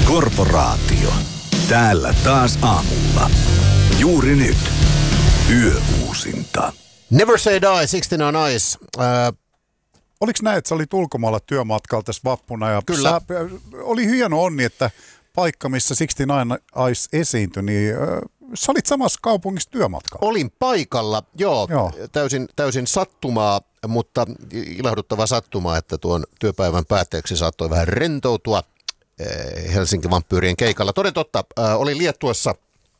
Korporaatio. Täällä taas aamulla. Juuri nyt. Yöuusinta. Never Say Die, 69 Eyes. Oliko näin, että sä olit ulkomailla työmatkalla tässä vappuna? Ja Kyllä. Oli hieno onni, että paikka, missä 69 Eyes esiintyi, niin sä olit samassa kaupungissa työmatkalla. Olin paikalla, joo. Täysin sattumaa, mutta ilahduttavaa sattumaa, että tuon työpäivän päätteeksi saattoi vähän rentoutua Helsinki-vampyyrien keikalla. Toden totta, olin Liettuassa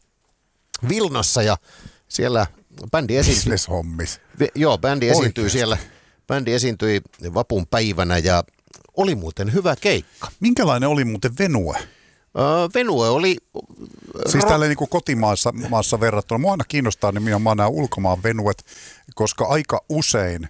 Vilnassa ja siellä bändi esiintyi. Business-hommis. Joo, bändi esiintyi Oikeasti. siellä. Bändi esiintyi vapun päivänä ja oli muuten hyvä keikka. Minkälainen oli muuten venue? Venue oli... Siis täällä niin kuin kotimaassa verrattuna. Mua aina kiinnostaa nimenomaan nämä ulkomaan venuet, koska aika usein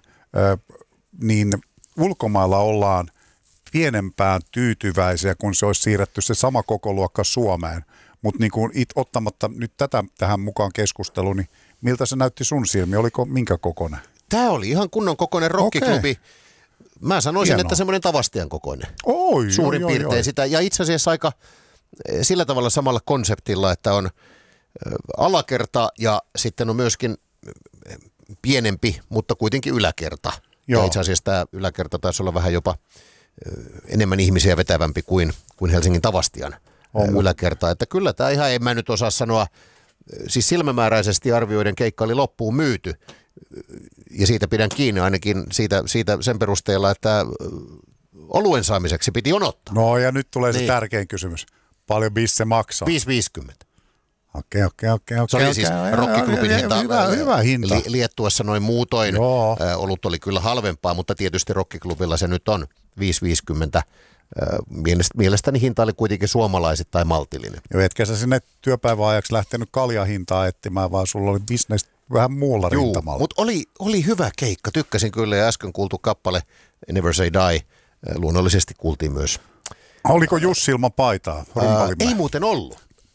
niin ulkomailla ollaan pienempään tyytyväisiä, kun se olisi siirretty se sama kokoluokka Suomeen. Mutta niin ottamatta nyt tätä tähän mukaan keskusteluun, niin miltä se näytti sun silmiin? Oliko minkä kokoinen? Tämä oli ihan kunnon kokoinen rockiklubi. Okei. Mä sanoisin, Hienoa. että semmoinen Tavastian kokoinen. Oi, Suurin piirtein sitä. Ja itse asiassa aika sillä tavalla samalla konseptilla, että on alakerta ja sitten on myöskin pienempi, mutta kuitenkin yläkerta. Joo. Ja itse asiassa tämä yläkerta taisi olla vähän jopa enemmän ihmisiä vetävämpi kuin Helsingin Tavastian yläkerta. Että kyllä tämä ihan, en mä nyt osaa sanoa, siis silmämääräisesti arvioiden keikka oli loppuun myyty. Ja siitä pidän kiinni ainakin siitä sen perusteella, että oluen saamiseksi piti jonottaa. No ja nyt tulee se Niin. tärkein kysymys. Paljon se maksaa? 5,50. Okei. Se oli siis rockiklubin hinta. Hyvä hinta. Liettuassa noin muutoin. Joo. Olut oli kyllä halvempaa, mutta tietysti rockiklubilla se nyt on 5,50. Mielestäni hinta oli kuitenkin suomalaisittain maltillinen. Ja etkä sä sinne työpäivän ajaksi lähtenyt kaljahintaa etsimään, vaan sulla oli business vähän muulla rintamalla. Mutta oli hyvä keikka. Tykkäsin kyllä ja äsken kuultu kappale Never Say Die. Luonnollisesti kuultiin myös. Oliko Jussi ilman paitaa? Ei muuten ollut.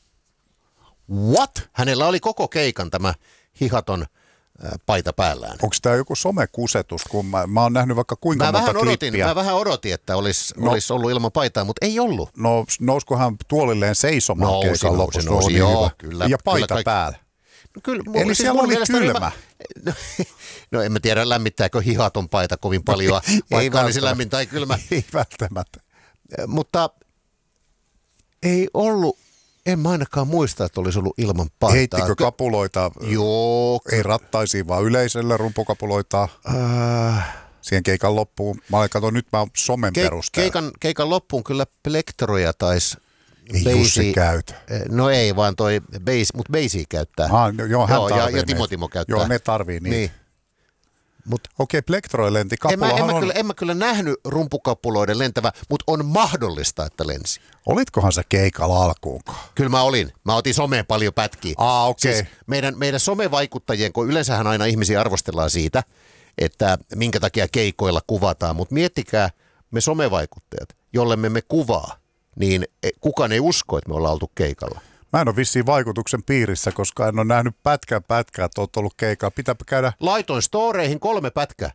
What? Hänellä oli koko keikan tämä hihaton paita päällään. Onko tämä joku somekusetus, kun mä oon nähnyt vaikka kuinka monta klippiä? Mä vähän odotin, että olisi ollut ilman paitaa, mutta ei ollut. No nousko hän tuolilleen seisomaan keikan lopussa? Nousi, Niin joo, hyvä. kyllä. Ja paita Kyllä päällä. No, kyllä, Eli siellä oli kylmä. No en mä tiedä, lämmittääkö hihaton paita kovin paljon. Ei vaan olisi lämmin tai kylmä. Ei välttämättä. Mutta ei ollut, en mä ainakaan muista, että olisi ollut ilman paitaa. Heittikö kapuloita? Joo. Ei rattaisiin, vaan yleisölle rumpukapuloita. Siihen keikan loppuun. Mä katson, nyt mä oon somen perusteella. Keikan loppuun kyllä plektroja taisi Ei Jussi käytä. No ei, vaan toi mutta Basie käyttää. Joo, hän tarvii ja Timo käyttää. Joo, ne tarvii niitä. Niin. Okei, plektroi lenti. En mä kyllä nähnyt rumpukapuloiden lentävä, mutta on mahdollista, että lensi. Olitkohan se keikalla alkuunkaan? Kyllä mä olin. Mä otin someen paljon pätkiä. Okei. Siis meidän somevaikuttajien, kun yleensähän aina ihmisiä arvostellaan siitä, että minkä takia keikoilla kuvataan, mutta miettikää me somevaikuttajat, jolle me kuvaa, niin kukaan ei usko, että me ollaan oltu keikalla. Mä en ole vissiin vaikutuksen piirissä, koska en ole nähnyt pätkää, että oot ollut keikalla. Pitääpä käydä. Laitoin storeihin 3 pätkää.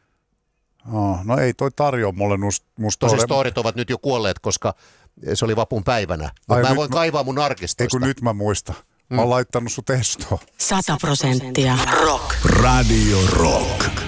No ei toi tarjoa mulle musta. Tosin storit ovat nyt jo kuolleet, koska se oli vapun päivänä. Mutta mä voin kaivaa mun arkistosta. Ei kun nyt mä muistan. Mä oon laittanut sut estoon. 100% rock. Radio Rock.